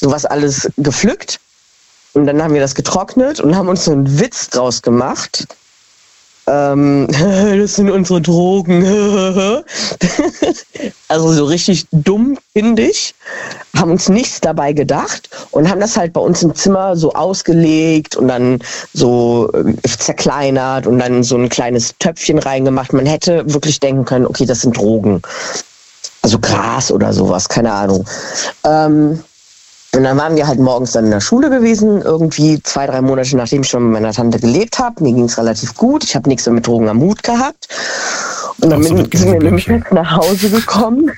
sowas alles gepflückt. Und dann haben wir das getrocknet und haben uns so einen Witz draus gemacht. Das sind unsere Drogen. Also so richtig dumm, kindisch. Haben uns nichts dabei gedacht und haben das halt bei uns im Zimmer so ausgelegt und dann so zerkleinert und dann so ein kleines Töpfchen reingemacht. Man hätte wirklich denken können, okay, das sind Drogen. Also Gras oder sowas, keine Ahnung. Und dann waren wir halt morgens dann in der Schule gewesen, irgendwie 2-3 Monate, nachdem ich schon mit meiner Tante gelebt habe. Mir ging es relativ gut, ich habe nichts mehr mit Drogen am Hut gehabt. Und dann sind wir nämlich nach Hause gekommen.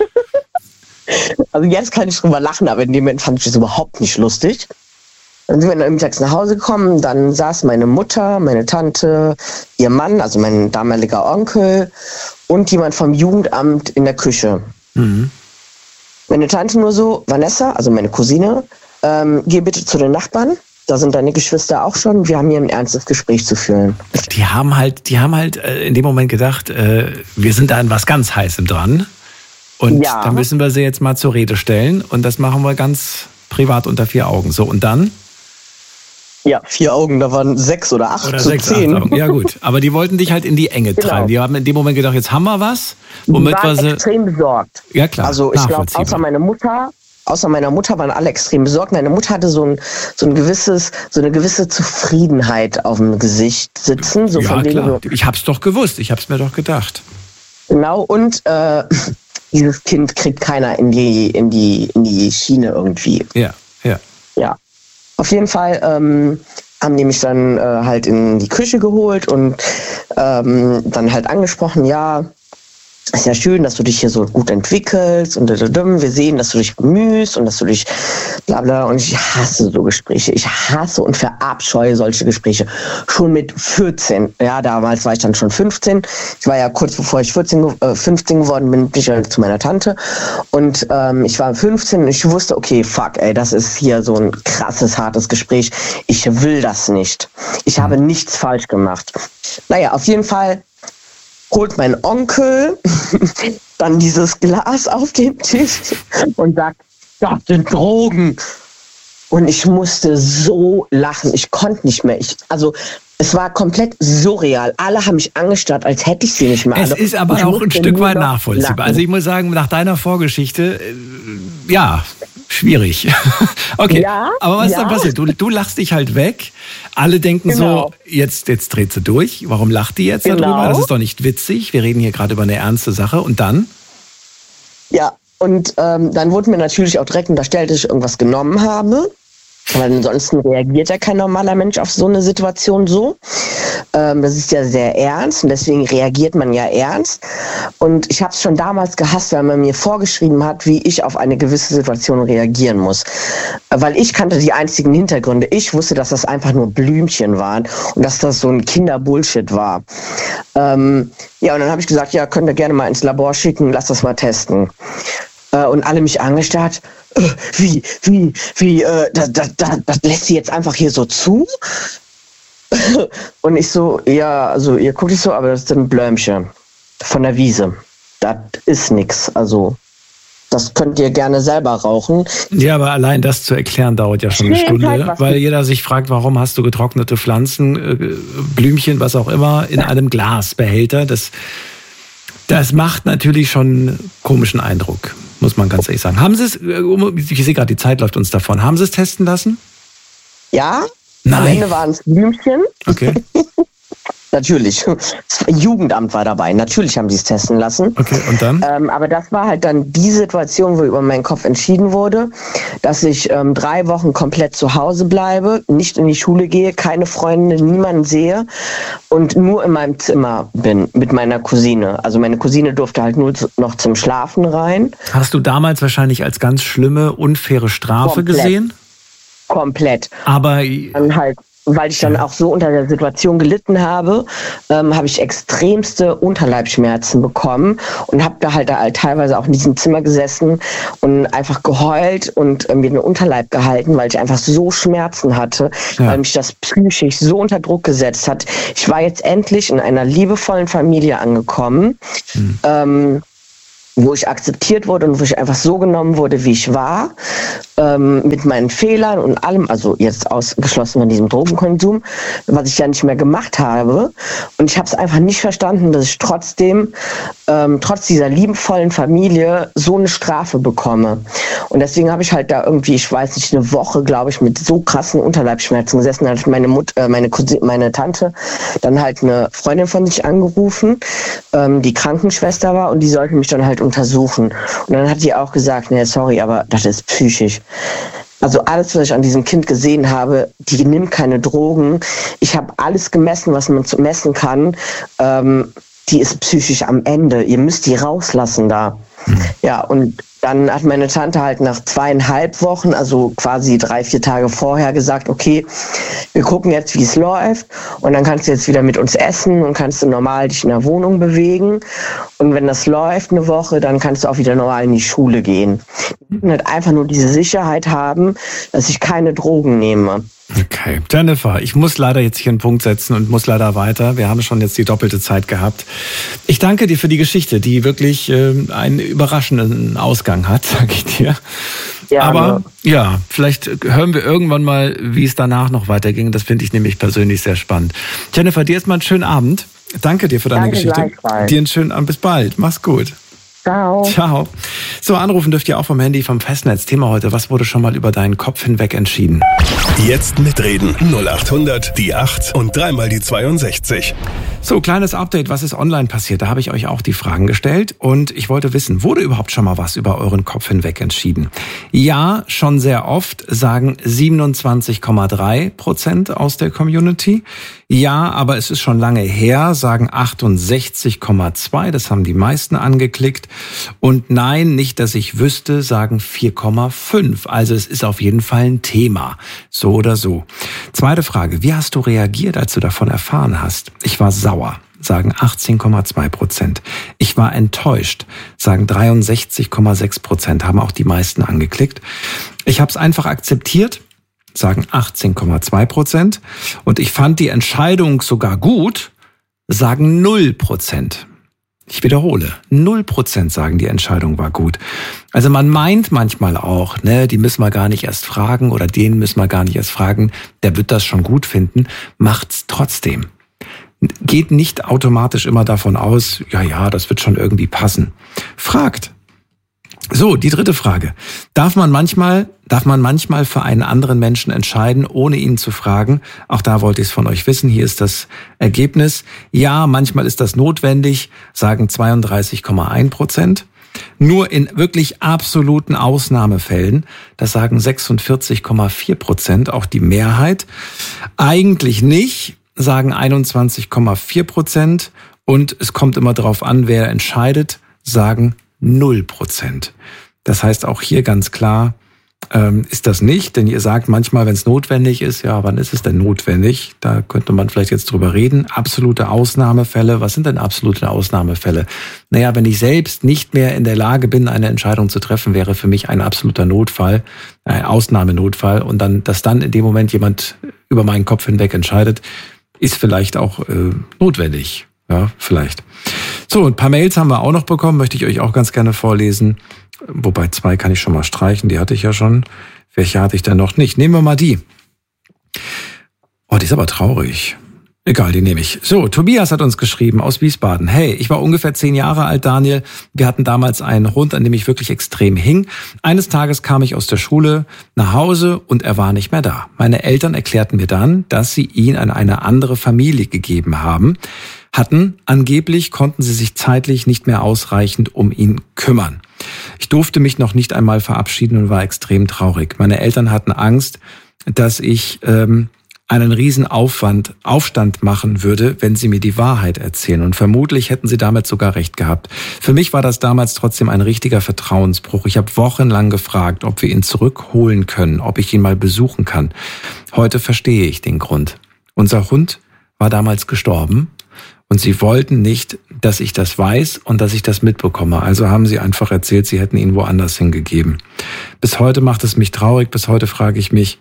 Also jetzt kann ich drüber lachen, aber in dem Moment fand ich das überhaupt nicht lustig. Dann sind wir dann mittags nach Hause gekommen, dann saß meine Mutter, meine Tante, ihr Mann, also mein damaliger Onkel und jemand vom Jugendamt in der Küche. Mhm. Meine Tante nur so, Vanessa, also meine Cousine, geh bitte zu den Nachbarn. Da sind deine Geschwister auch schon. Wir haben hier ein ernstes Gespräch zu führen. Die haben halt in dem Moment gedacht, wir sind da an was ganz Heißem dran. Und da müssen wir sie jetzt mal zur Rede stellen. Und das machen wir ganz privat unter 4 Augen. So, und dann? Ja, 4 Augen, da waren 6 oder 8 oder zu 6, 10. 8 Augen. Ja gut, aber die wollten dich halt in die Enge treiben. Die haben in dem Moment gedacht, jetzt haben wir was. Womit die waren extrem besorgt. Ja klar, also ich glaube, außer meiner Mutter waren alle extrem besorgt. Meine Mutter hatte so eine gewisse Zufriedenheit auf dem Gesicht sitzen. So ja von klar, ich hab's doch gewusst, ich hab's mir doch gedacht. Genau, und dieses Kind kriegt keiner in die Schiene irgendwie. Ja. Auf jeden Fall haben die mich dann halt in die Küche geholt und dann halt angesprochen, ja, ist ja schön, dass du dich hier so gut entwickelst und wir sehen, dass du dich bemühst und dass du dich bla bla, und ich hasse so Gespräche. Ich hasse und verabscheue solche Gespräche. Schon mit 14, ja, damals war ich dann schon 15. Ich war ja kurz bevor ich 15 geworden bin, bin ich halt zu meiner Tante und ich war 15 und ich wusste, okay, fuck, ey, das ist hier so ein krasses, hartes Gespräch. Ich will das nicht. Ich habe nichts falsch gemacht. Naja, auf jeden Fall holt mein Onkel dann dieses Glas auf den Tisch und sagt, das sind Drogen. Und ich musste so lachen, ich konnte nicht mehr. Es war komplett surreal. Alle haben mich angestarrt, als hätte ich sie nicht mehr. Es ist aber auch ein Stück weit nachvollziehbar. Lachen. Also ich muss sagen, nach deiner Vorgeschichte, ja, schwierig. Okay, ja, aber was ist dann passiert? Du lachst dich halt weg. Alle denken so, jetzt dreht sie durch. Warum lacht die jetzt darüber? Das ist doch nicht witzig. Wir reden hier gerade über eine ernste Sache. Und dann? Ja, und dann wurde mir natürlich auch direkt unterstellt, dass ich irgendwas genommen habe. Weil ansonsten reagiert ja kein normaler Mensch auf so eine Situation so. Das ist ja sehr ernst und deswegen reagiert man ja ernst. Und ich habe es schon damals gehasst, weil man mir vorgeschrieben hat, wie ich auf eine gewisse Situation reagieren muss. Weil ich kannte die einzigen Hintergründe. Ich wusste, dass das einfach nur Blümchen waren und dass das so ein Kinderbullshit war. Ja, und dann habe ich gesagt, ja, könnt ihr gerne mal ins Labor schicken, lass das mal testen. Und alle mich angestarrt. Das lässt sie jetzt einfach hier so zu? Und ich so, ja, also ihr guckt nicht so, aber das sind Blömchen von der Wiese. Das ist nix, also das könnt ihr gerne selber rauchen. Ja, aber allein das zu erklären dauert ja schon eine Stunde, weil jeder sich fragt, warum hast du getrocknete Pflanzen, Blümchen, was auch immer, in einem Glasbehälter. Das macht natürlich schon einen komischen Eindruck, muss man ganz ehrlich sagen. Haben Sie es, ich sehe gerade, die Zeit läuft uns davon, haben Sie es testen lassen? Ja, Nein. Am Ende waren es Blümchen. Okay. Natürlich. Das Jugendamt war dabei. Natürlich haben sie es testen lassen. Okay, und dann? Aber das war halt dann die Situation, wo über meinen Kopf entschieden wurde, dass ich 3 Wochen komplett zu Hause bleibe, nicht in die Schule gehe, keine Freunde, niemanden sehe und nur in meinem Zimmer bin mit meiner Cousine. Also meine Cousine durfte halt nur noch zum Schlafen rein. Hast du damals wahrscheinlich als ganz schlimme, unfaire Strafe gesehen? Komplett. Aber dann halt, weil ich dann auch so unter der Situation gelitten habe, habe ich extremste Unterleibsschmerzen bekommen und habe da halt teilweise auch in diesem Zimmer gesessen und einfach geheult und mir den Unterleib gehalten, weil ich einfach so Schmerzen hatte, weil mich das psychisch so unter Druck gesetzt hat. Ich war jetzt endlich in einer liebevollen Familie angekommen. wo ich akzeptiert wurde und wo ich einfach so genommen wurde, wie ich war, mit meinen Fehlern und allem, also jetzt ausgeschlossen von diesem Drogenkonsum, was ich ja nicht mehr gemacht habe. Und ich habe es einfach nicht verstanden, dass ich trotzdem, trotz dieser liebevollen Familie, so eine Strafe bekomme. Und deswegen habe ich halt da irgendwie, ich weiß nicht, eine Woche, glaube ich, mit so krassen Unterleibsschmerzen gesessen. Da hat meine Tante dann halt eine Freundin von sich angerufen, die Krankenschwester war, und die sollte mich dann halt untersuchen. Und dann hat die auch gesagt, nee, sorry, aber das ist psychisch. Also alles, was ich an diesem Kind gesehen habe, die nimmt keine Drogen. Ich habe alles gemessen, was man messen kann. Die ist psychisch am Ende. Ihr müsst die rauslassen da. Ja, und dann hat meine Tante halt nach 2,5 Wochen, also quasi 3-4 Tage vorher, gesagt, okay, wir gucken jetzt, wie es läuft, und dann kannst du jetzt wieder mit uns essen und kannst du normal dich in der Wohnung bewegen, und wenn das läuft eine Woche, dann kannst du auch wieder normal in die Schule gehen. Wir müssen halt einfach nur diese Sicherheit haben, dass ich keine Drogen nehme. Okay, Jennifer, ich muss leider jetzt hier einen Punkt setzen und muss leider weiter. Wir haben schon jetzt die doppelte Zeit gehabt. Ich danke dir für die Geschichte, die wirklich einen überraschenden Ausgang hat, sag ich dir. Ja, aber ja, vielleicht hören wir irgendwann mal, wie es danach noch weiterging. Das finde ich nämlich persönlich sehr spannend. Jennifer, dir erstmal einen schönen Abend. Danke dir für deine Geschichte. Dir einen schönen Abend. Bis bald. Mach's gut. Ciao. Ciao. So, anrufen dürft ihr auch vom Handy, vom Festnetz. Thema heute: Was wurde schon mal über deinen Kopf hinweg entschieden? Jetzt mitreden. 0800 die 8 und 3 die 62. So, kleines Update, was ist online passiert? Da habe ich euch auch die Fragen gestellt und ich wollte wissen, wurde überhaupt schon mal was über euren Kopf hinweg entschieden? Ja, schon sehr oft, sagen 27,3% aus der Community. Ja, aber es ist schon lange her, sagen 68,2%. Das haben die meisten angeklickt. Und nein, nicht, dass ich wüsste, sagen 4,5%. Also es ist auf jeden Fall ein Thema. So oder so. Zweite Frage: Wie hast du reagiert, als du davon erfahren hast? Ich war sauer, sagen 18,2%. Ich war enttäuscht, sagen 63,6%. Haben auch die meisten angeklickt. Ich habe es einfach akzeptiert, sagen 18,2%. Und ich fand die Entscheidung sogar gut, sagen 0%. Ich wiederhole, 0% sagen, die Entscheidung war gut. Also man meint manchmal auch, die müssen wir gar nicht erst fragen oder den müssen wir gar nicht erst fragen, der wird das schon gut finden, macht's trotzdem. Geht nicht automatisch immer davon aus, ja, das wird schon irgendwie passen. Fragt. So, die dritte Frage. Darf man manchmal für einen anderen Menschen entscheiden, ohne ihn zu fragen? Auch da wollte ich es von euch wissen. Hier ist das Ergebnis. Ja, manchmal ist das notwendig, sagen 32,1%. Nur in wirklich absoluten Ausnahmefällen, das sagen 46,4%, auch die Mehrheit. Eigentlich nicht, sagen 21,4%. Und es kommt immer darauf an, wer entscheidet, sagen 0%. Das heißt auch hier ganz klar, ist das nicht, denn ihr sagt manchmal, wenn es notwendig ist, ja, wann ist es denn notwendig? Da könnte man vielleicht jetzt drüber reden. Absolute Ausnahmefälle, was sind denn absolute Ausnahmefälle? Naja, wenn ich selbst nicht mehr in der Lage bin, eine Entscheidung zu treffen, wäre für mich ein absoluter Notfall, ein Ausnahmenotfall, und dass dann in dem Moment jemand über meinen Kopf hinweg entscheidet, ist vielleicht auch notwendig. Ja, vielleicht. So, ein paar Mails haben wir auch noch bekommen, möchte ich euch auch ganz gerne vorlesen. Wobei 2 kann ich schon mal streichen, die hatte ich ja schon. Welche hatte ich denn noch nicht? Nehmen wir mal die. Oh, die ist aber traurig. Egal, die nehme ich. So, Tobias hat uns geschrieben aus Wiesbaden. Hey, ich war ungefähr 10 Jahre alt, Daniel. Wir hatten damals einen Hund, an dem ich wirklich extrem hing. Eines Tages kam ich aus der Schule nach Hause und er war nicht mehr da. Meine Eltern erklärten mir dann, dass sie ihn an eine andere Familie gegeben hatten. Angeblich konnten sie sich zeitlich nicht mehr ausreichend um ihn kümmern. Ich durfte mich noch nicht einmal verabschieden und war extrem traurig. Meine Eltern hatten Angst, dass ich einen riesen Aufstand machen würde, wenn sie mir die Wahrheit erzählen. Und vermutlich hätten sie damit sogar recht gehabt. Für mich war das damals trotzdem ein richtiger Vertrauensbruch. Ich habe wochenlang gefragt, ob wir ihn zurückholen können, ob ich ihn mal besuchen kann. Heute verstehe ich den Grund. Unser Hund war damals gestorben. Und sie wollten nicht, dass ich das weiß und dass ich das mitbekomme. Also haben sie einfach erzählt, sie hätten ihn woanders hingegeben. Bis heute macht es mich traurig. Bis heute frage ich mich,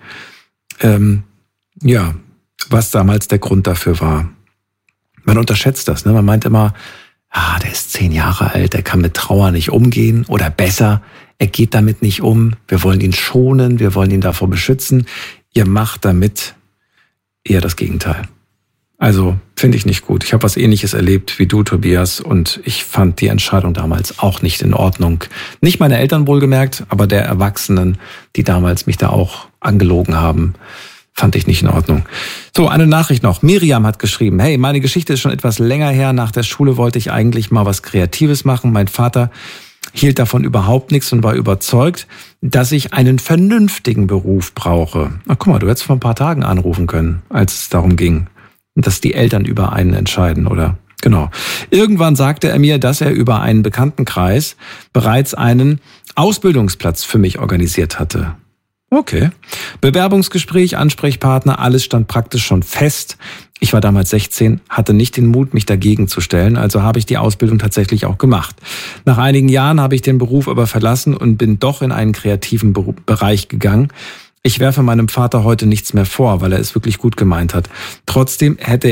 was damals der Grund dafür war. Man unterschätzt das, ne? Man meint immer, der ist 10 Jahre alt, der kann mit Trauer nicht umgehen oder besser, er geht damit nicht um, wir wollen ihn schonen, wir wollen ihn davor beschützen. Ihr macht damit eher das Gegenteil. Also finde ich nicht gut. Ich habe was Ähnliches erlebt wie du, Tobias, und ich fand die Entscheidung damals auch nicht in Ordnung. Nicht meine Eltern wohlgemerkt, aber der Erwachsenen, die damals mich da auch angelogen haben, fand ich nicht in Ordnung. So, eine Nachricht noch. Miriam hat geschrieben, hey, meine Geschichte ist schon etwas länger her. Nach der Schule wollte ich eigentlich mal was Kreatives machen. Mein Vater hielt davon überhaupt nichts und war überzeugt, dass ich einen vernünftigen Beruf brauche. Ach, guck mal, du hättest vor ein paar Tagen anrufen können, als es darum ging, dass die Eltern über einen entscheiden, oder? Genau. Irgendwann sagte er mir, dass er über einen Bekanntenkreis bereits einen Ausbildungsplatz für mich organisiert hatte. Okay. Bewerbungsgespräch, Ansprechpartner, alles stand praktisch schon fest. Ich war damals 16, hatte nicht den Mut, mich dagegen zu stellen, also habe ich die Ausbildung tatsächlich auch gemacht. Nach einigen Jahren habe ich den Beruf aber verlassen und bin doch in einen kreativen Bereich gegangen. Ich werfe meinem Vater heute nichts mehr vor, weil er es wirklich gut gemeint hat. Trotzdem hätte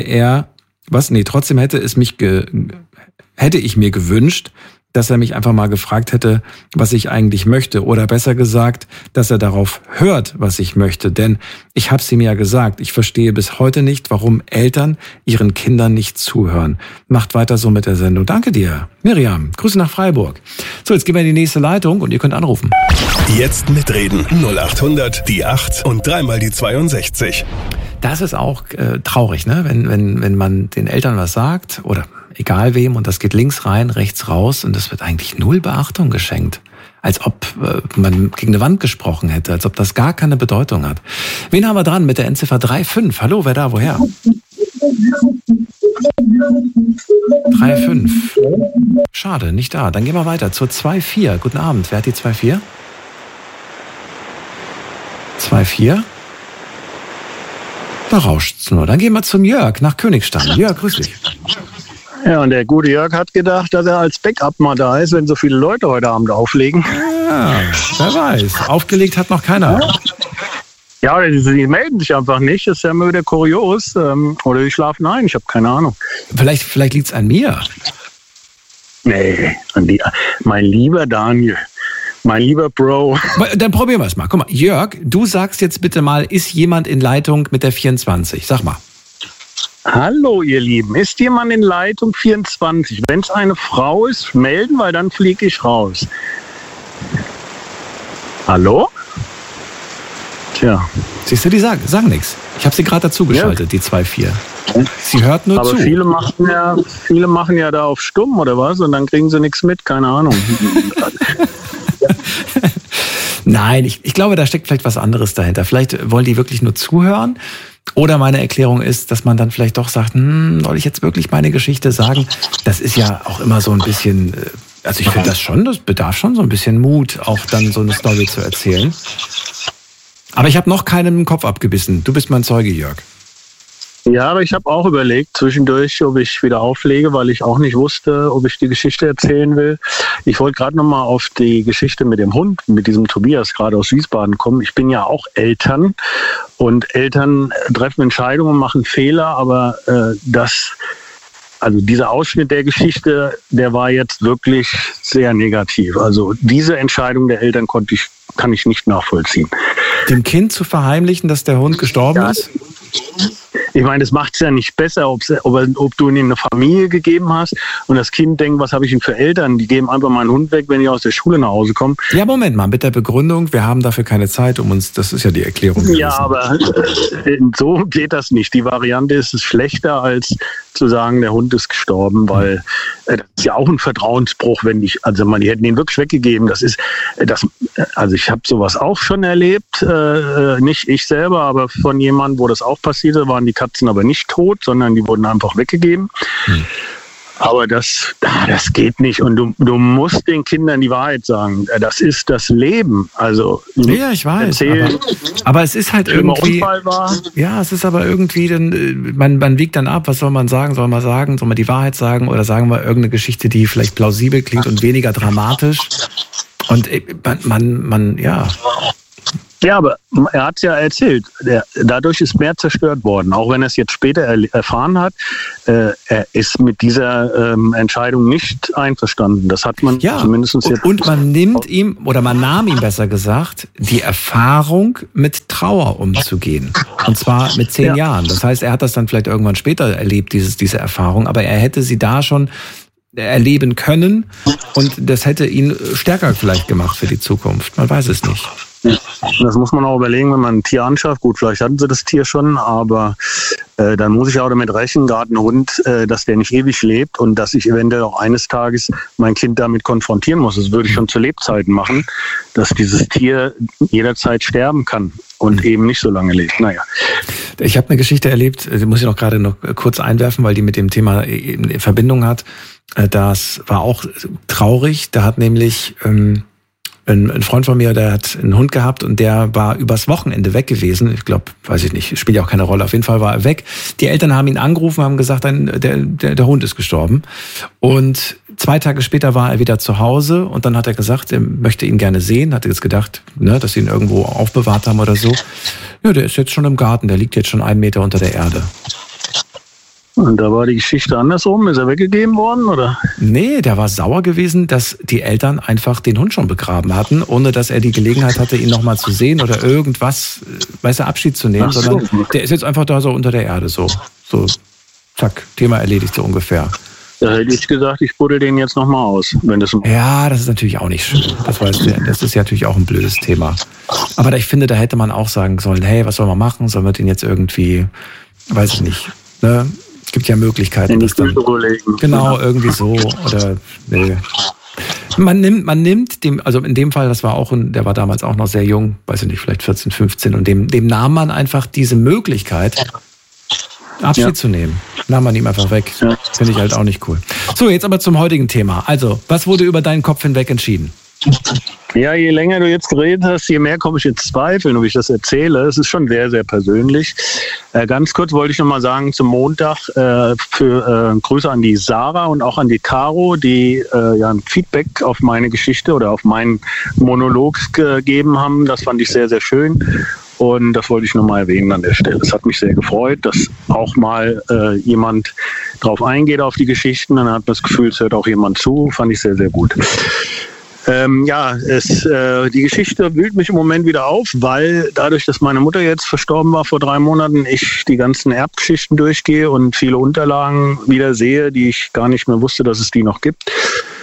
ich mir gewünscht, dass er mich einfach mal gefragt hätte, was ich eigentlich möchte. Oder besser gesagt, dass er darauf hört, was ich möchte. Denn ich habe es ihm ja gesagt, ich verstehe bis heute nicht, warum Eltern ihren Kindern nicht zuhören. Macht weiter so mit der Sendung. Danke dir, Miriam. Grüße nach Freiburg. So, jetzt gehen wir in die nächste Leitung und ihr könnt anrufen. Jetzt mitreden. 0800 die 8 und 3 mal die 62. Das ist auch traurig, ne? Wenn man den Eltern was sagt oder egal wem und das geht links rein, rechts raus und es wird eigentlich null Beachtung geschenkt. Als ob man gegen eine Wand gesprochen hätte, als ob das gar keine Bedeutung hat. Wen haben wir dran mit der Endziffer 35? Hallo, wer da, woher? 35. Schade, nicht da. Dann gehen wir weiter zur 24. Guten Abend, wer hat die 24? 24? Da rauscht's nur. Dann gehen wir zum Jörg nach Königstein. Jörg, grüß dich. Ja, und der gute Jörg hat gedacht, dass er als Backup mal da ist, wenn so viele Leute heute Abend auflegen. Ja, wer weiß. Aufgelegt hat noch keiner. Ja, die melden sich einfach nicht. Das ist ja immer wieder kurios. Oder die schlafen ein, ich habe keine Ahnung. Vielleicht liegt's an mir. Nee, mein lieber Daniel. Mein lieber Bro. Dann probieren wir es mal. Guck mal, Jörg, du sagst jetzt bitte mal, ist jemand in Leitung mit der 24? Sag mal. Hallo, ihr Lieben. Ist jemand in Leitung 24? Wenn es eine Frau ist, melden, weil dann fliege ich raus. Hallo? Tja. Siehst du, die sagen nichts. Ich habe sie gerade dazugeschaltet, die 24. Sie hört nur zu. Aber viele machen ja da auf stumm oder was und dann kriegen sie nichts mit, keine Ahnung. Nein, ich glaube, da steckt vielleicht was anderes dahinter. Vielleicht wollen die wirklich nur zuhören. Oder meine Erklärung ist, dass man dann vielleicht doch sagt, soll ich jetzt wirklich meine Geschichte sagen? Das ist ja auch immer so ein bisschen, also ich finde das bedarf schon so ein bisschen Mut, auch dann so eine Story zu erzählen. Aber ich habe noch keinen im Kopf abgebissen. Du bist mein Zeuge, Jörg. Ja, aber ich habe auch überlegt zwischendurch, ob ich wieder auflege, weil ich auch nicht wusste, ob ich die Geschichte erzählen will. Ich wollte gerade nochmal auf die Geschichte mit dem Hund, mit diesem Tobias gerade aus Wiesbaden kommen. Ich bin ja auch Eltern und Eltern treffen Entscheidungen, machen Fehler, aber dieser Ausschnitt der Geschichte, der war jetzt wirklich sehr negativ. Also diese Entscheidung der Eltern kann ich nicht nachvollziehen. Dem Kind zu verheimlichen, dass der Hund gestorben ist? Ich meine, das macht es ja nicht besser, ob du ihn in eine Familie gegeben hast und das Kind denkt, was habe ich denn für Eltern? Die geben einfach meinen Hund weg, wenn ich aus der Schule nach Hause komme. Ja, Moment mal, mit der Begründung, wir haben dafür keine Zeit, das ist ja die Erklärung. Ja, aber so geht das nicht. Die Variante ist es schlechter, als zu sagen, der Hund ist gestorben, weil das ist ja auch ein Vertrauensbruch, die hätten ihn wirklich weggegeben. Also ich habe sowas auch schon erlebt, nicht ich selber, aber von jemandem, wo das auch passierte, waren die Katzen aber nicht tot, sondern die wurden einfach weggegeben. Aber das geht nicht. Und du musst den Kindern die Wahrheit sagen. Das ist das Leben. Also ja, ich weiß. Aber es ist halt irgendwie. Ja, es ist aber irgendwie, man wiegt dann ab. Was soll man sagen? Soll man die Wahrheit sagen oder sagen wir irgendeine Geschichte, die vielleicht plausibel klingt und weniger dramatisch? Und Ja, aber er hat es ja erzählt. Dadurch ist mehr zerstört worden. Auch wenn er es jetzt später erfahren hat, er ist mit dieser Entscheidung nicht einverstanden. Das hat man zumindest jetzt. Und man nahm ihm besser gesagt, die Erfahrung, mit Trauer umzugehen. Und zwar mit 10 Jahren. Das heißt, er hat das dann vielleicht irgendwann später erlebt, diese Erfahrung, aber er hätte sie da schon erleben können und das hätte ihn stärker vielleicht gemacht für die Zukunft. Man weiß es nicht. Das muss man auch überlegen, wenn man ein Tier anschafft. Gut, vielleicht hatten sie das Tier schon, aber dann muss ich auch damit rechnen, gerade ein Hund, dass der nicht ewig lebt und dass ich eventuell auch eines Tages mein Kind damit konfrontieren muss. Das würde ich schon zu Lebzeiten machen, dass dieses Tier jederzeit sterben kann und eben nicht so lange lebt. Naja. Ich habe eine Geschichte erlebt, die muss ich noch gerade noch kurz einwerfen, weil die mit dem Thema in Verbindung hat. Das war auch traurig. Da hat nämlich ein Freund von mir, der hat einen Hund gehabt und der war übers Wochenende weg gewesen. Ich glaube, weiß ich nicht, spielt ja auch keine Rolle. Auf jeden Fall war er weg. Die Eltern haben ihn angerufen, haben gesagt, der Hund ist gestorben. Und 2 Tage später war er wieder zu Hause und dann hat er gesagt, er möchte ihn gerne sehen. Hat jetzt gedacht, dass sie ihn irgendwo aufbewahrt haben oder so. Ja, der ist jetzt schon im Garten, der liegt jetzt schon 1 Meter unter der Erde. Und da war die Geschichte andersrum? Ist er weggegeben worden, oder? Nee, der war sauer gewesen, dass die Eltern einfach den Hund schon begraben hatten, ohne dass er die Gelegenheit hatte, ihn nochmal zu sehen oder irgendwas, Abschied zu nehmen, sondern der ist jetzt einfach da so unter der Erde, so, zack, Thema erledigt so ungefähr. Da hätte ich gesagt, ich buddel den jetzt nochmal aus. Wenn das ja, das ist natürlich auch nicht schön. Das weißt du, das ist ja natürlich auch ein blödes Thema. Aber ich finde, da hätte man auch sagen sollen, hey, was soll man machen? Sollen wir den jetzt irgendwie, weiß ich nicht, ne? Es gibt ja Möglichkeiten, das dann genau irgendwie so oder nee. Man nimmt dem, also in dem Fall, das war auch der war damals auch noch sehr jung, weiß ich nicht, vielleicht 14, 15 und dem nahm man einfach diese Möglichkeit, Abschied zu nehmen. Nahm man ihm einfach weg. Finde ich halt auch nicht cool. So, jetzt aber zum heutigen Thema. Also, was wurde über deinen Kopf hinweg entschieden? Ja, je länger du jetzt geredet hast, je mehr komme ich in Zweifeln, ob ich das erzähle. Es ist schon sehr, sehr persönlich. Ganz kurz wollte ich noch mal sagen, zum Montag Grüße an die Sarah und auch an die Caro, die ein Feedback auf meine Geschichte oder auf meinen Monolog gegeben haben. Das fand ich sehr, sehr schön. Und das wollte ich noch mal erwähnen an der Stelle. Es hat mich sehr gefreut, dass auch mal jemand drauf eingeht auf die Geschichten. Dann hat man das Gefühl, es hört auch jemand zu. Fand ich sehr, sehr gut. Die Geschichte wühlt mich im Moment wieder auf, weil dadurch, dass meine Mutter jetzt verstorben war vor 3 Monaten, ich die ganzen Erbgeschichten durchgehe und viele Unterlagen wieder sehe, die ich gar nicht mehr wusste, dass es die noch gibt.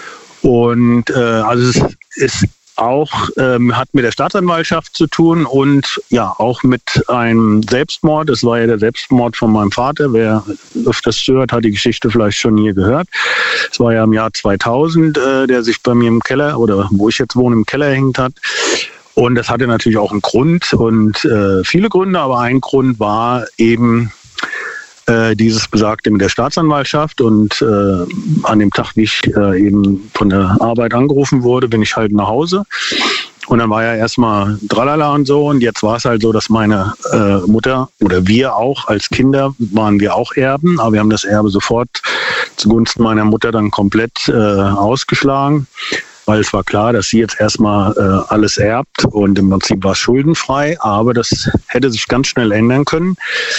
Und also es ist auch hat mit der Staatsanwaltschaft zu tun und ja auch mit einem Selbstmord. Es war ja der Selbstmord von meinem Vater. Wer öfters hört, hat die Geschichte vielleicht schon hier gehört. Es war ja im Jahr 2000, der sich bei mir im Keller oder wo ich jetzt wohne im Keller hängt hat. Und das hatte natürlich auch einen Grund und viele Gründe, aber ein Grund war eben dieses Besagte mit der Staatsanwaltschaft und an dem Tag, wie ich eben von der Arbeit angerufen wurde, bin ich halt nach Hause und dann war ja erstmal Tralala und so und jetzt war es halt so, dass meine Mutter oder wir auch als Kinder waren wir auch Erben, aber wir haben das Erbe sofort zugunsten meiner Mutter dann komplett ausgeschlagen. Weil es war klar, dass sie jetzt erstmal alles erbt und im Prinzip war es schuldenfrei, aber das hätte sich ganz schnell ändern können.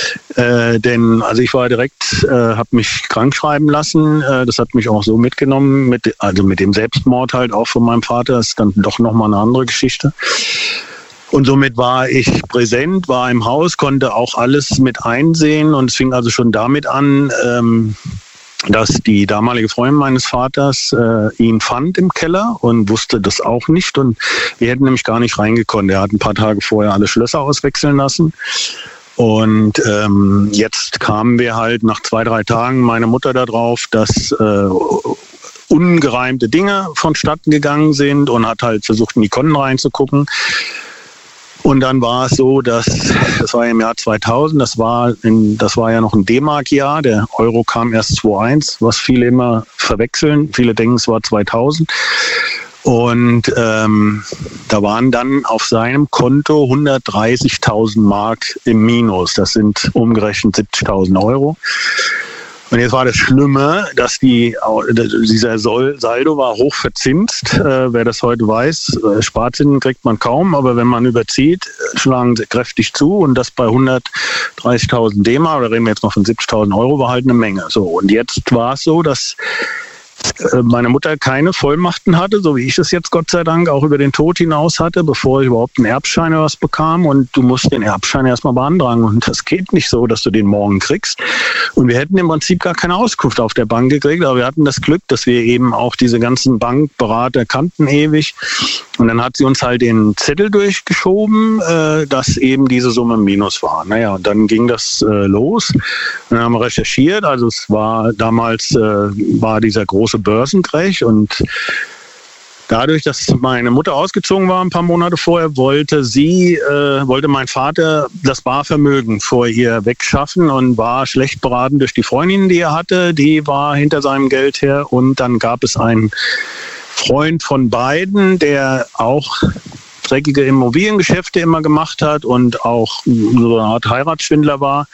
Denn also ich war direkt, habe mich krank schreiben lassen, das hat mich auch so mitgenommen, mit dem Selbstmord halt auch von meinem Vater, das ist dann doch nochmal eine andere Geschichte. Und somit war ich präsent, war im Haus, konnte auch alles mit einsehen und es fing also schon damit an, dass die damalige Freundin meines Vaters ihn fand im Keller und wusste das auch nicht. Und wir hätten nämlich gar nicht reingekonnt. Er hat ein paar Tage vorher alle Schlösser auswechseln lassen. Und jetzt kamen wir halt nach 2, 3 Tagen, meine Mutter, darauf, dass ungereimte Dinge vonstatten gegangen sind und hat halt versucht, in die Konten reinzugucken. Und dann war es so, das war im Jahr 2000, das war ja noch ein D-Mark-Jahr, der Euro kam erst 2001, was viele immer verwechseln. Viele denken, es war 2000. Und da waren dann auf seinem Konto 130.000 Mark im Minus. Das sind umgerechnet 70.000 Euro. Und jetzt war das Schlimme, dass dieser Saldo war hoch verzinst. Wer das heute weiß, Sparzinsen kriegt man kaum, aber wenn man überzieht, schlagen sie kräftig zu und das bei 130.000 D-Mark, oder reden wir jetzt noch von 70.000 Euro, war halt eine Menge. So, und jetzt war es so, dass meine Mutter keine Vollmachten hatte, so wie ich es jetzt Gott sei Dank auch über den Tod hinaus hatte, bevor ich überhaupt einen Erbschein oder was bekam. Und du musst den Erbschein erstmal beantragen. Und das geht nicht so, dass du den morgen kriegst. Und wir hätten im Prinzip gar keine Auskunft auf der Bank gekriegt, aber wir hatten das Glück, dass wir eben auch diese ganzen Bankberater kannten ewig. Und dann hat sie uns halt den Zettel durchgeschoben, dass eben diese Summe im Minus war. Naja, und dann ging das los. Und dann haben wir recherchiert. Also es war damals war dieser große Börsencrash und dadurch, dass meine Mutter ausgezogen war ein paar Monate vorher, wollte mein Vater das Barvermögen vor ihr wegschaffen und war schlecht beraten durch die Freundin, die er hatte. Die war hinter seinem Geld her und dann gab es einen Freund von beiden, der auch dreckige Immobiliengeschäfte immer gemacht hat und auch so eine Art Heiratsschwindler war.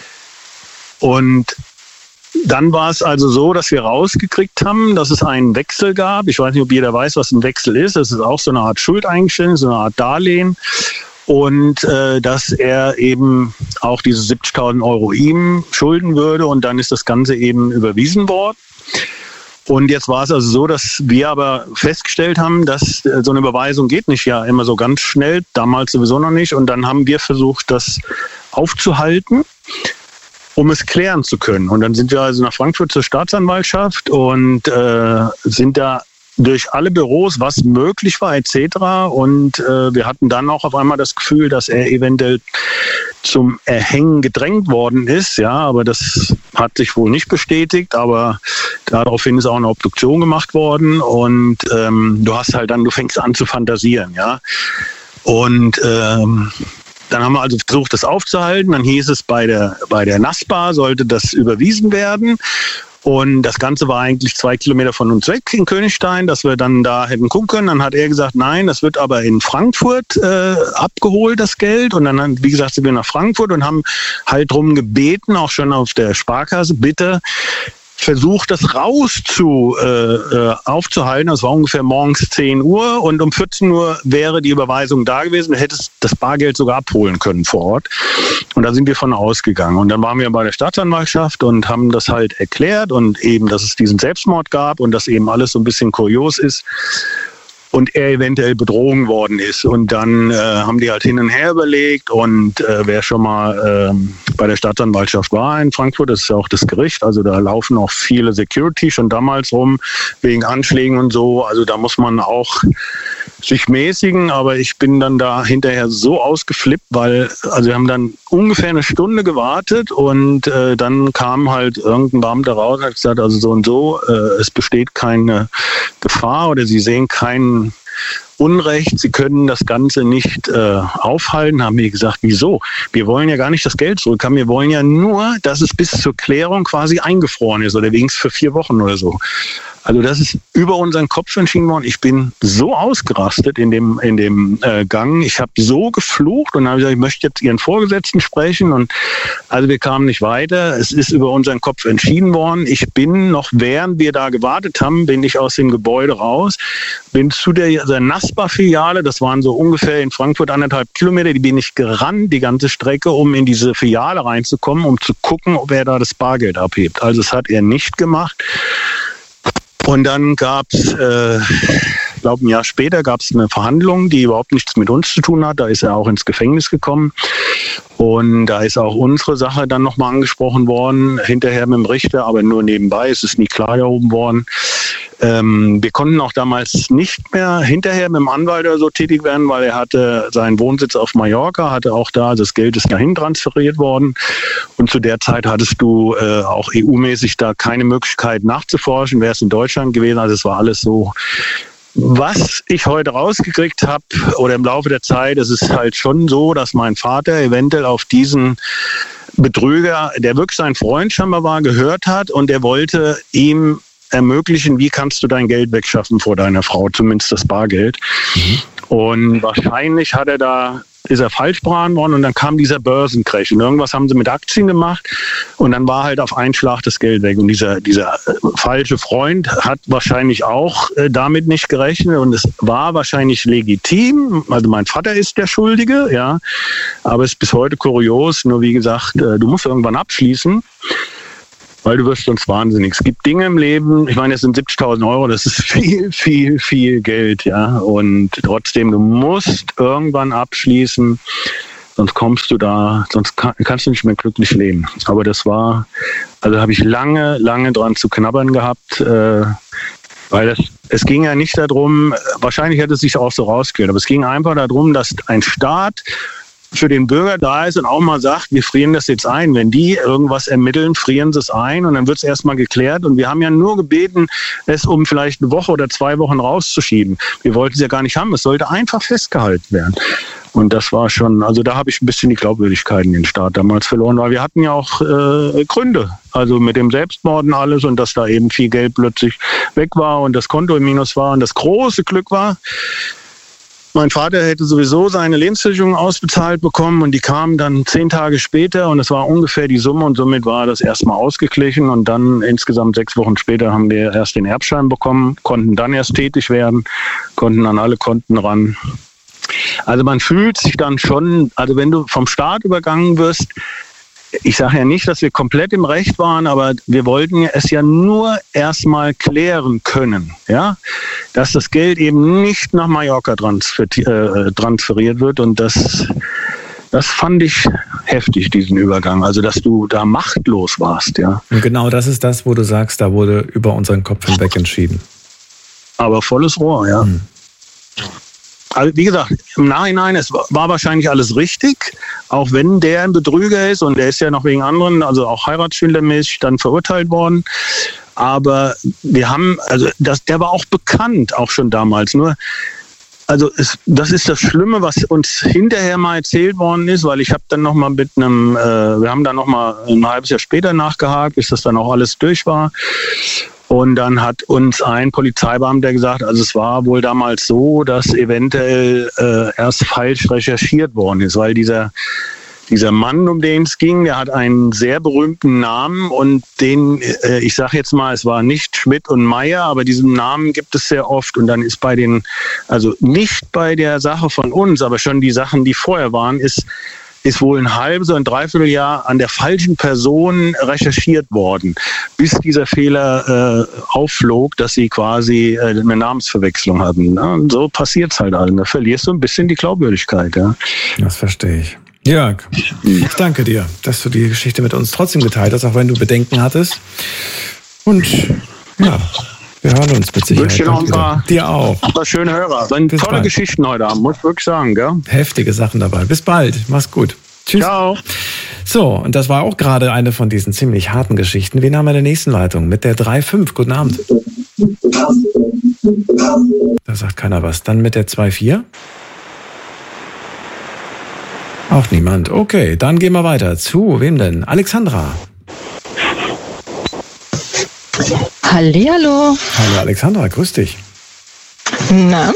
Und dann war es also so, dass wir rausgekriegt haben, dass es einen Wechsel gab. Ich weiß nicht, ob jeder weiß, was ein Wechsel ist. Es ist auch so eine Art Schuldeingeständnis, so eine Art Darlehen. Und dass er eben auch diese 70.000 Euro ihm schulden würde. Und dann ist das Ganze eben überwiesen worden. Und jetzt war es also so, dass wir aber festgestellt haben, dass so eine Überweisung geht nicht ja immer so ganz schnell, damals sowieso noch nicht. Und dann haben wir versucht, das aufzuhalten, um es klären zu können. Und dann sind wir also nach Frankfurt zur Staatsanwaltschaft und sind da durch alle Büros, was möglich war, etc. Und wir hatten dann auch auf einmal das Gefühl, dass er eventuell zum Erhängen gedrängt worden ist. Ja, aber das hat sich wohl nicht bestätigt. Aber daraufhin ist auch eine Obduktion gemacht worden. Und du fängst an zu fantasieren. Ja, und dann haben wir also versucht, das aufzuhalten. Dann hieß es, bei der NASPA sollte das überwiesen werden. Und das Ganze war eigentlich 2 Kilometer von uns weg in Königstein, dass wir dann da hätten gucken können. Dann hat er gesagt, nein, das wird aber in Frankfurt abgeholt, das Geld. Und dann, wie gesagt, sind wir nach Frankfurt und haben halt drum gebeten, auch schon auf der Sparkasse, bitte versucht, das aufzuhalten. Das war ungefähr morgens 10 Uhr und um 14 Uhr wäre die Überweisung da gewesen. Du hättest das Bargeld sogar abholen können vor Ort. Und da sind wir von ausgegangen. Und dann waren wir bei der Staatsanwaltschaft und haben das halt erklärt und eben, dass es diesen Selbstmord gab und dass eben alles so ein bisschen kurios ist und er eventuell betrogen worden ist. Und dann haben die halt hin und her überlegt und wer schon mal bei der Staatsanwaltschaft war in Frankfurt, das ist ja auch das Gericht, also da laufen auch viele Security schon damals rum, wegen Anschlägen und so, also da muss man auch sich mäßigen, aber ich bin dann da hinterher so ausgeflippt, weil, also wir haben dann ungefähr eine Stunde gewartet und dann kam halt irgendein Beamter raus und hat gesagt, also so und so, es besteht keine Gefahr oder sie sehen keinen Unrecht, sie können das Ganze nicht aufhalten, haben wir gesagt, wieso? Wir wollen ja gar nicht das Geld zurückhaben, wir wollen ja nur, dass es bis zur Klärung quasi eingefroren ist oder wenigstens für 4 Wochen oder so. Also das ist über unseren Kopf entschieden worden. Ich bin so ausgerastet in dem Gang. Ich habe so geflucht und habe gesagt, ich möchte jetzt Ihren Vorgesetzten sprechen. Und also wir kamen nicht weiter. Es ist über unseren Kopf entschieden worden. Ich bin noch, während wir da gewartet haben, bin ich aus dem Gebäude raus, bin zu der NASPA-Filiale. Das waren so ungefähr in Frankfurt 1,5 Kilometer. Die bin ich gerannt, die ganze Strecke, um in diese Filiale reinzukommen, um zu gucken, ob er da das Bargeld abhebt. Also das hat er nicht gemacht. Und dann gab es, ich glaube ein Jahr später, gab es eine Verhandlung, die überhaupt nichts mit uns zu tun hat. Da ist er auch ins Gefängnis gekommen. Und da ist auch unsere Sache dann nochmal angesprochen worden, hinterher mit dem Richter, aber nur nebenbei, es ist nie klar gehoben worden. Wir konnten auch damals nicht mehr hinterher mit dem Anwalt oder so tätig werden, weil er hatte seinen Wohnsitz auf Mallorca, hatte auch da, das Geld ist dahin transferiert worden. Und zu der Zeit hattest du auch EU-mäßig da keine Möglichkeit nachzuforschen, wäre es in Deutschland gewesen. Also es war alles so. Was ich heute rausgekriegt habe oder im Laufe der Zeit, es ist halt schon so, dass mein Vater eventuell auf diesen Betrüger, der wirklich sein Freund scheinbar war, gehört hat und er wollte ihm ermöglichen, wie kannst du dein Geld wegschaffen vor deiner Frau, zumindest das Bargeld. Und wahrscheinlich hat er da ist er falsch beraten worden und dann kam dieser Börsencrash und irgendwas haben sie mit Aktien gemacht und dann war halt auf einen Schlag das Geld weg und dieser falsche Freund hat wahrscheinlich auch damit nicht gerechnet und es war wahrscheinlich legitim, also mein Vater ist der Schuldige, ja, aber es ist bis heute kurios, nur wie gesagt, du musst irgendwann abschließen, weil du wirst sonst wahnsinnig. Es gibt Dinge im Leben, ich meine, es sind 70.000 Euro, das ist viel, viel, viel Geld, ja. Und trotzdem, du musst irgendwann abschließen, sonst kommst du da, sonst kannst du nicht mehr glücklich leben. Aber das war, also habe ich lange, lange dran zu knabbern gehabt, weil es ging ja nicht darum, wahrscheinlich hätte es sich auch so rausgehört, aber es ging einfach darum, dass ein Staat für den Bürger da ist und auch mal sagt, wir frieren das jetzt ein. Wenn die irgendwas ermitteln, frieren sie es ein und dann wird es erstmal geklärt. Und wir haben ja nur gebeten, es um vielleicht eine Woche oder 2 Wochen rauszuschieben. Wir wollten es ja gar nicht haben. Es sollte einfach festgehalten werden. Und das war schon, also da habe ich ein bisschen die Glaubwürdigkeit in den Staat damals verloren, weil wir hatten ja auch Gründe. Also mit dem Selbstmord und alles und dass da eben viel Geld plötzlich weg war und das Konto im Minus war. Und das große Glück war, mein Vater hätte sowieso seine Lebensversicherung ausbezahlt bekommen und die kamen dann 10 Tage später und es war ungefähr die Summe und somit war das erstmal ausgeglichen und dann insgesamt 6 Wochen später haben wir erst den Erbschein bekommen, konnten dann erst tätig werden, konnten an alle Konten ran. Also man fühlt sich dann schon, also wenn du vom Staat übergangen wirst, ich sage ja nicht, dass wir komplett im Recht waren, aber wir wollten es ja nur erstmal klären können, ja, dass das Geld eben nicht nach Mallorca transferiert wird und das fand ich heftig, diesen Übergang, also dass du da machtlos warst, ja. Und genau das ist das, wo du sagst, da wurde über unseren Kopf hinweg entschieden. Aber volles Rohr, ja. Also wie gesagt, im Nachhinein, es war wahrscheinlich alles richtig, auch wenn der ein Betrüger ist und der ist ja noch wegen anderen, also auch heiratsschwindlermäßig dann verurteilt worden. Aber wir haben, also der war auch bekannt, auch schon damals. Nur, also das ist das Schlimme, was uns hinterher mal erzählt worden ist, weil ich habe dann nochmal wir haben dann nochmal ein halbes Jahr später nachgehakt, bis das dann auch alles durch war. Und dann hat uns ein Polizeibeamter gesagt, also es war wohl damals so, dass eventuell erst falsch recherchiert worden ist, weil dieser Mann, um den es ging, der hat einen sehr berühmten Namen und ich sage jetzt mal, es war nicht Schmidt und Meyer, aber diesen Namen gibt es sehr oft und dann ist also nicht bei der Sache von uns, aber schon die Sachen, die vorher waren, ist wohl ein halbes oder ein Dreivierteljahr an der falschen Person recherchiert worden, bis dieser Fehler aufflog, dass sie quasi eine Namensverwechslung hatten. Ja, und so passiert es halt allen. Da verlierst du ein bisschen die Glaubwürdigkeit. Ja. Das verstehe ich. Jörg, ich danke dir, dass du die Geschichte mit uns trotzdem geteilt hast, auch wenn du Bedenken hattest. Und ja, wir hören uns mit Sicherheit. Wünsche dir dir auch. Ein paar schöne Hörer. Sind tolle bald. Geschichten heute Abend, muss ich wirklich sagen. Gell? Heftige Sachen dabei. Bis bald. Mach's gut. Tschüss. Ciao. So, und das war auch gerade eine von diesen ziemlich harten Geschichten. Wen haben wir in der nächsten Leitung? Mit der 3.5. Guten Abend. Da sagt keiner was. Dann mit der 2.4. Auch niemand. Okay, dann gehen wir weiter. Zu wem denn? Alexandra. Hallihallo. Hallo Alexandra, grüß dich. Na?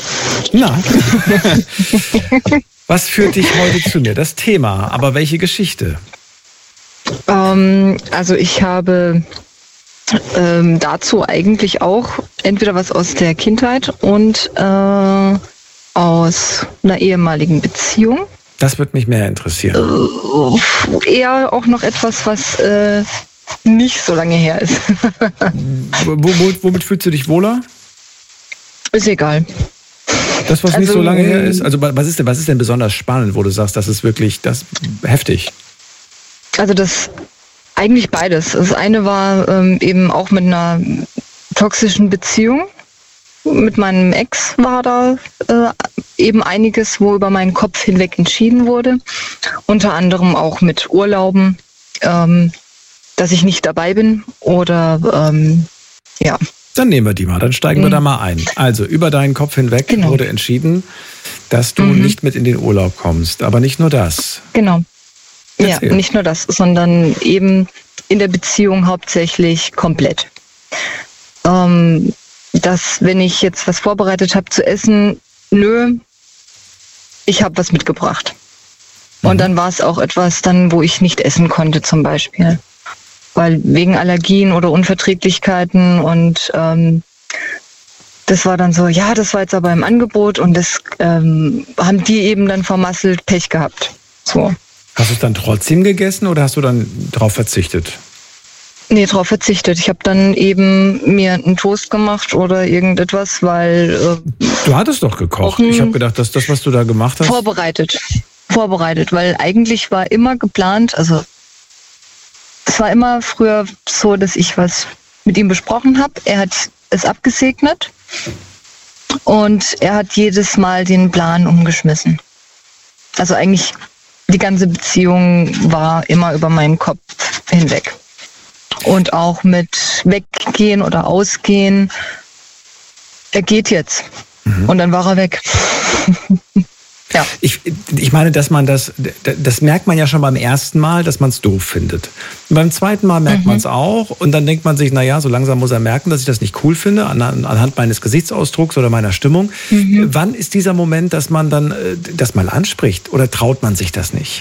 Was führt dich heute zu mir? Das Thema, aber welche Geschichte? Also ich habe dazu eigentlich auch entweder was aus der Kindheit und aus einer ehemaligen Beziehung. Das wird mich mehr interessieren. Eher auch noch etwas, was nicht so lange her ist. Womit fühlst du dich wohler? Ist egal. Das, was nicht so lange her ist? Also was ist denn besonders spannend, wo du sagst, das ist wirklich heftig? Also das eigentlich beides. Das eine war eben auch mit einer toxischen Beziehung. Mit meinem Ex war da eben einiges, wo über meinen Kopf hinweg entschieden wurde. Unter anderem auch mit Urlauben, dass ich nicht dabei bin oder ja. Dann nehmen wir die mal, dann steigen wir da mal ein. Also über deinen Kopf hinweg wurde entschieden, dass du nicht mit in den Urlaub kommst. Aber nicht nur das. Genau. Erzähl. Ja, nicht nur das, sondern eben in der Beziehung hauptsächlich komplett. Dass, wenn ich jetzt was vorbereitet habe zu essen, ich habe was mitgebracht. Und dann war es auch etwas dann, wo ich nicht essen konnte zum Beispiel. Weil wegen Allergien oder Unverträglichkeiten und das war dann so, ja, das war jetzt aber im Angebot und das haben die eben dann vermasselt, Pech gehabt. So. Hast du es dann trotzdem gegessen oder hast du dann drauf verzichtet? Nee, drauf verzichtet. Ich habe dann eben mir einen Toast gemacht oder irgendetwas, weil... du hattest doch gekocht. Ich habe gedacht, dass das, was du da gemacht hast... Vorbereitet, weil eigentlich war immer geplant, also es war immer früher so, dass ich was mit ihm besprochen habe. Er hat es abgesegnet und er hat jedes Mal den Plan umgeschmissen. Also eigentlich die ganze Beziehung war immer über meinen Kopf hinweg. Und auch mit Weggehen oder Ausgehen. Er geht jetzt. Und dann war er weg. Ja. Ich meine, dass man das merkt man ja schon beim ersten Mal, dass man es doof findet. Und beim zweiten Mal merkt man es auch und dann denkt man sich, naja, so langsam muss er merken, dass ich das nicht cool finde, anhand meines Gesichtsausdrucks oder meiner Stimmung. Wann ist dieser Moment, dass man dann das mal anspricht oder traut man sich das nicht?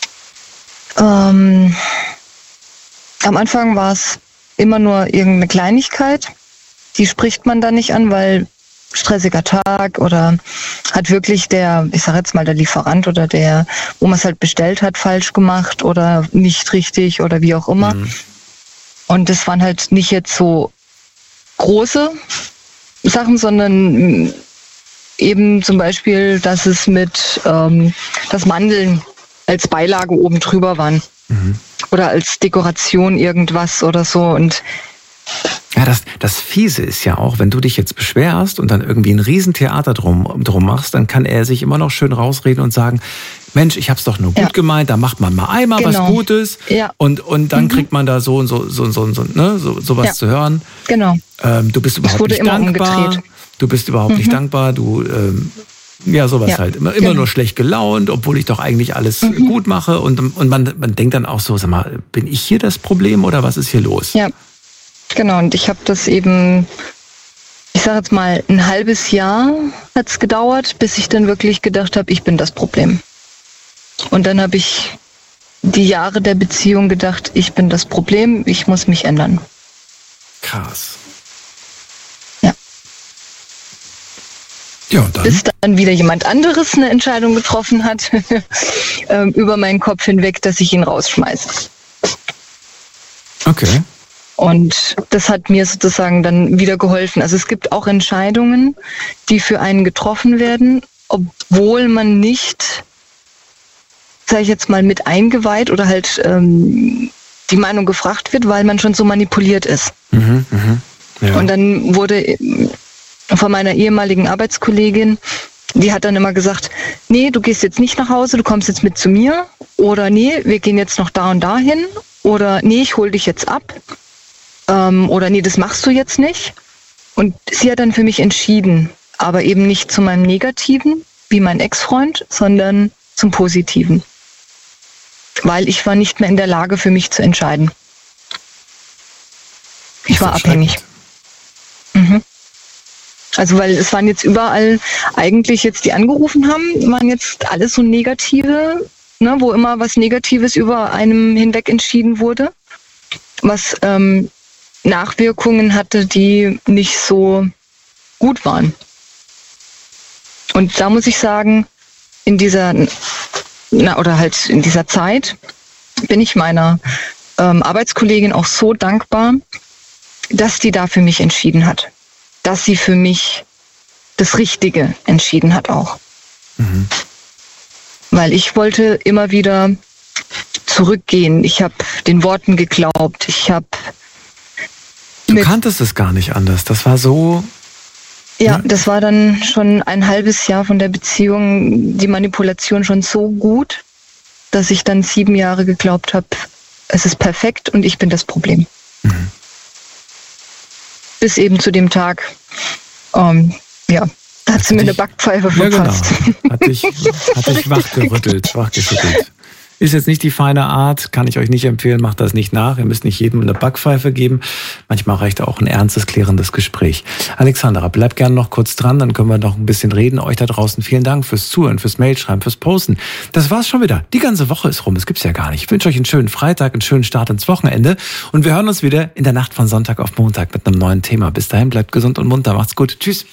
Am Anfang war es immer nur irgendeine Kleinigkeit. Die spricht man dann nicht an, weil stressiger Tag oder hat wirklich der Lieferant oder der, wo man es halt bestellt hat, falsch gemacht oder nicht richtig oder wie auch immer. Und das waren halt nicht jetzt so große Sachen, sondern eben zum Beispiel, dass es dass Mandeln als Beilage oben drüber waren. Oder als Dekoration irgendwas oder so. Und ja, das Fiese ist ja auch, wenn du dich jetzt beschwerst und dann irgendwie ein Riesentheater drum machst, dann kann er sich immer noch schön rausreden und sagen, Mensch, ich hab's doch nur gut gemeint, da macht man mal einmal was Gutes und dann kriegt man da so und sowas zu hören. Genau. Du bist überhaupt nicht dankbar. Du bist überhaupt nicht dankbar, du sowas halt. Immer nur schlecht gelaunt, obwohl ich doch eigentlich alles gut mache und man denkt dann auch so, sag mal, bin ich hier das Problem oder was ist hier los? Ja. Genau, und ich habe das eben, ich sage jetzt mal, ein halbes Jahr hat es gedauert, bis ich dann wirklich gedacht habe, ich bin das Problem. Und dann habe ich die Jahre der Beziehung gedacht, ich bin das Problem, ich muss mich ändern. Krass. Ja. Ja, und dann? Bis dann wieder jemand anderes eine Entscheidung getroffen hat, über meinen Kopf hinweg, dass ich ihn rausschmeiße. Okay. Und das hat mir sozusagen dann wieder geholfen. Also es gibt auch Entscheidungen, die für einen getroffen werden, obwohl man nicht, sage ich jetzt mal, mit eingeweiht oder halt die Meinung gefragt wird, weil man schon so manipuliert ist. Ja. Und dann wurde von meiner ehemaligen Arbeitskollegin, die hat dann immer gesagt, nee, du gehst jetzt nicht nach Hause, du kommst jetzt mit zu mir. Oder nee, wir gehen jetzt noch da und da hin. Oder nee, ich hol dich jetzt ab. Oder nee, das machst du jetzt nicht. Und sie hat dann für mich entschieden, aber eben nicht zu meinem Negativen, wie mein Ex-Freund, sondern zum Positiven. Weil ich war nicht mehr in der Lage, für mich zu entscheiden. Ich war abhängig. Also weil es waren jetzt überall eigentlich jetzt, die angerufen haben, waren jetzt alles so Negative, ne, wo immer was Negatives über einem hinweg entschieden wurde. Was Nachwirkungen hatte, die nicht so gut waren. Und da muss ich sagen, in dieser Zeit bin ich meiner Arbeitskollegin auch so dankbar, dass die da für mich entschieden hat. Dass sie für mich das Richtige entschieden hat auch. Weil ich wollte immer wieder zurückgehen. Ich habe den Worten geglaubt. Du kanntest es gar nicht anders. Das war so... Ja, das war dann schon ein halbes Jahr von der Beziehung, die Manipulation schon so gut, dass ich dann 7 Jahre geglaubt habe, es ist perfekt und ich bin das Problem. Bis eben zu dem Tag, da hat sie mir eine Backpfeife verpasst. Ja, genau. Hat dich wachgerüttelt. Ist jetzt nicht die feine Art, kann ich euch nicht empfehlen, macht das nicht nach. Ihr müsst nicht jedem eine Backpfeife geben. Manchmal reicht auch ein ernstes, klärendes Gespräch. Alexandra, bleibt gerne noch kurz dran, dann können wir noch ein bisschen reden. Euch da draußen vielen Dank fürs Zuhören, fürs Mailschreiben, fürs Posten. Das war's schon wieder. Die ganze Woche ist rum, das gibt's ja gar nicht. Ich wünsche euch einen schönen Freitag, einen schönen Start ins Wochenende und wir hören uns wieder in der Nacht von Sonntag auf Montag mit einem neuen Thema. Bis dahin, bleibt gesund und munter. Macht's gut. Tschüss.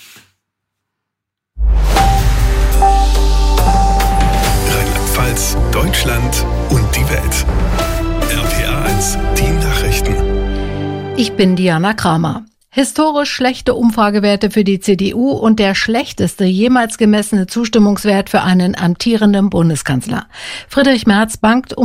Rheinland-Pfalz, Deutschland und die Welt. RPA 1, die Nachrichten. Ich bin Diana Kramer. Historisch schlechte Umfragewerte für die CDU und der schlechteste jemals gemessene Zustimmungswert für einen amtierenden Bundeskanzler. Friedrich Merz bangt um